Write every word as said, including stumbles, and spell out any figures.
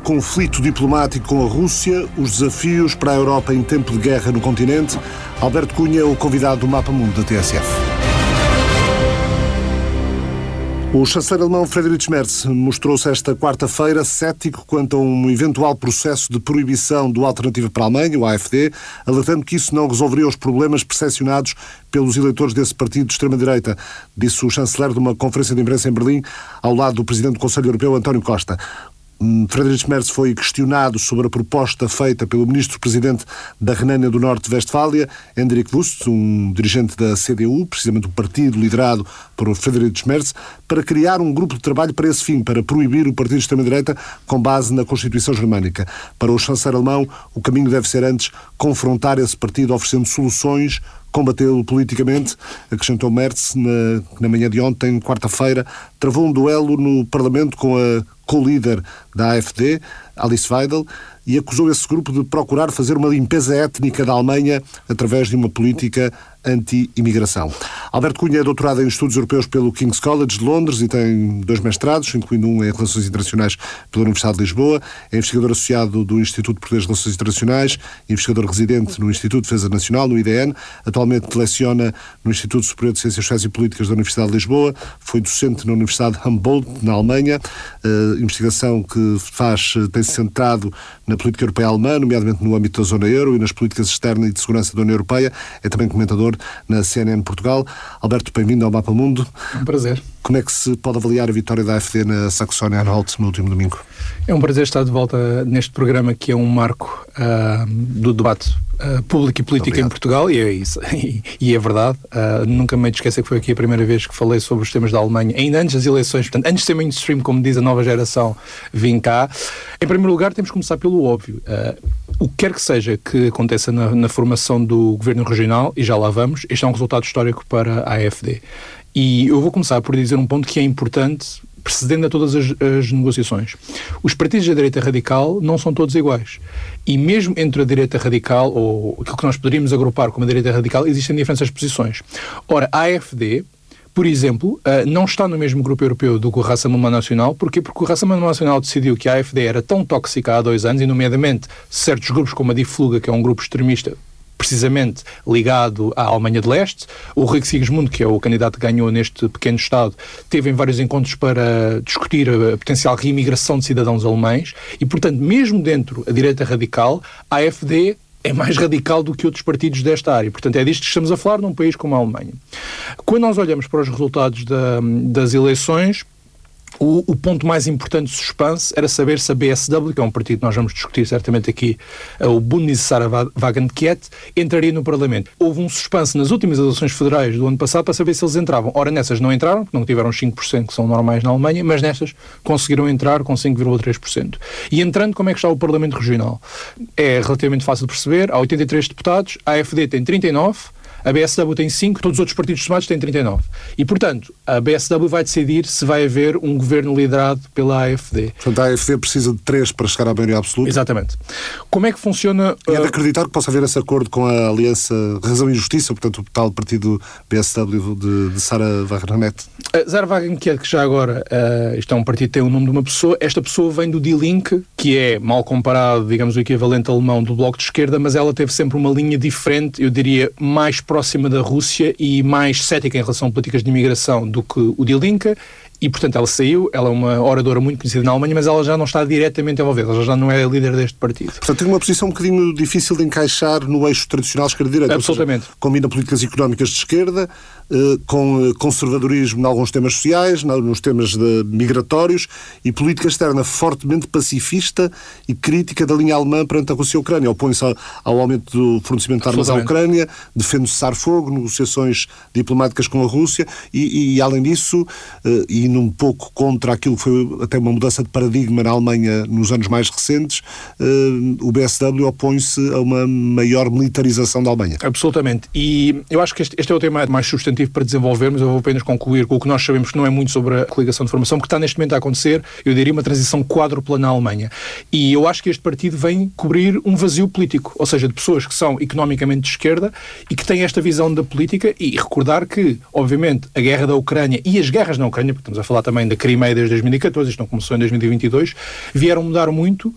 conflito diplomático com a Rússia, os desafios para a Europa em tempo de guerra no continente. Alberto Cunha é o convidado do Mapa Mundo da T S F. O chanceler alemão Friedrich Merz mostrou-se esta quarta-feira cético quanto a um eventual processo de proibição do Alternativa para a Alemanha, o A F D, alertando que isso não resolveria os problemas percepcionados pelos eleitores desse partido de extrema-direita, disse o chanceler de uma conferência de imprensa em Berlim, ao lado do presidente do Conselho Europeu, António Costa. Friedrich Merz foi questionado sobre a proposta feita pelo ministro-presidente da Renânia do Norte-Westfália, Hendrik Wüst, um dirigente da C D U, precisamente o partido liderado por Friedrich Merz, para criar um grupo de trabalho para esse fim, para proibir o partido de extrema-direita com base na Constituição Germânica. Para o chanceler alemão, o caminho deve ser antes confrontar esse partido oferecendo soluções, combatê-lo politicamente, acrescentou Merz, na, na manhã de ontem, quarta-feira, travou um duelo no Parlamento com a co-líder da A F D, Alice Weidel, e acusou esse grupo de procurar fazer uma limpeza étnica da Alemanha através de uma política anti-imigração. Alberto Cunha é doutorado em Estudos Europeus pelo King's College de Londres e tem dois mestrados, incluindo um em Relações Internacionais pela Universidade de Lisboa. É investigador associado do Instituto Português de Relações Internacionais, investigador residente no Instituto de Defesa Nacional, no I D N. Atualmente leciona no Instituto Superior de Ciências Sociais e Políticas da Universidade de Lisboa. Foi docente na Universidade Humboldt, na Alemanha. A investigação que faz tem-se centrado na política europeia alemã, nomeadamente no âmbito da zona euro e nas políticas externas e de segurança da União Europeia. É também comentador na C N N Portugal. Alberto, bem-vindo ao Mapa Mundo. Um prazer. Como é que se pode avaliar a vitória da A F D na Saxónia-Anhalt no último domingo? É um prazer estar de volta neste programa que é um marco uh, do debate uh, público e político Obrigado. Em Portugal, e é isso, e, e é verdade. Uh, nunca me esquecer que foi aqui a primeira vez que falei sobre os temas da Alemanha, ainda antes das eleições, portanto, antes de ser mainstream, como diz a nova geração, vim cá. Em primeiro lugar, temos que começar pelo óbvio. Uh, o que quer que seja que aconteça na, na formação do governo regional, e já lá vamos, este é um resultado histórico para a A F D. E eu vou começar por dizer um ponto que é importante, precedendo a todas as, as negociações. Os partidos da direita radical não são todos iguais. E mesmo entre a direita radical, ou aquilo que nós poderíamos agrupar como a direita radical, existem diferentes posições. Ora, a A F D, por exemplo, não está no mesmo grupo europeu do que o Rassemblement Nacional. Porquê? Porque o Rassemblement Nacional decidiu que a A F D era tão tóxica há dois anos, e nomeadamente certos grupos como a Die Fluga, que é um grupo extremista, precisamente ligado à Alemanha de Leste. O Rick Sigismund, que é o candidato que ganhou neste pequeno Estado, teve em vários encontros para discutir a potencial reimigração de cidadãos alemães e, portanto, mesmo dentro da direita radical, a A F D é mais radical do que outros partidos desta área. Portanto, é disto que estamos a falar num país como a Alemanha. Quando nós olhamos para os resultados da, das eleições, O, o ponto mais importante de suspense era saber se a B S W, que é um partido que nós vamos discutir certamente aqui, o Bundesratswagenkette, entraria no Parlamento. Houve um suspense nas últimas eleições federais do ano passado para saber se eles entravam. Ora, nessas não entraram, porque não tiveram os cinco por cento que são normais na Alemanha, mas nestas conseguiram entrar com cinco vírgula três por cento. E entrando, como é que está o Parlamento Regional? É relativamente fácil de perceber. Há oitenta e três deputados, a AfD tem trinta e nove, a B S W tem cinco, todos os outros partidos somados têm trinta e nove. E, portanto, a B S W vai decidir se vai haver um governo liderado pela A F D. Portanto, a A F D precisa de três para chegar à maioria absoluta? Exatamente. Como é que funciona... E é de acreditar que possa haver esse acordo com a Aliança Razão e Justiça, portanto, o tal partido B S W de, de Sarah Wagenknecht? Sarah Wagenknecht, que já agora, uh, isto é um partido que tem o nome de uma pessoa, esta pessoa vem do Die Linke, que é, mal comparado, digamos, o equivalente alemão do Bloco de Esquerda, mas ela teve sempre uma linha diferente, eu diria, mais próxima da Rússia e mais cética em relação a políticas de imigração do que o Die Linke, e portanto ela saiu, ela é uma oradora muito conhecida na Alemanha, mas ela já não está diretamente envolvida, ela já não é a líder deste partido. Portanto tem uma posição um bocadinho difícil de encaixar no eixo tradicional esquerda-direita. Absolutamente. Seja, combina políticas económicas de esquerda, eh, com conservadorismo em alguns temas sociais, nos temas de migratórios, e política externa fortemente pacifista e crítica da linha alemã perante a Rússia e a Ucrânia. Opõe-se ao, ao aumento do fornecimento de armas à Ucrânia, defende o cessar-fogo, negociações diplomáticas com a Rússia, e, e além disso, eh, e indo um pouco contra aquilo que foi até uma mudança de paradigma na Alemanha nos anos mais recentes, uh, o B S W opõe-se a uma maior militarização da Alemanha. Absolutamente. E eu acho que este, este é o tema mais substantivo para desenvolvermos. Eu vou apenas concluir com o que nós sabemos, que não é muito sobre a coligação de formação, porque está neste momento a acontecer, eu diria, uma transição quádrupla na Alemanha. E eu acho que este partido vem cobrir um vazio político, ou seja, de pessoas que são economicamente de esquerda e que têm esta visão da política, e recordar que, obviamente, a guerra da Ucrânia e as guerras na Ucrânia, porque estamos a falar também da Crimeia desde dois mil e catorze, isto não começou em dois mil e vinte e dois, vieram mudar muito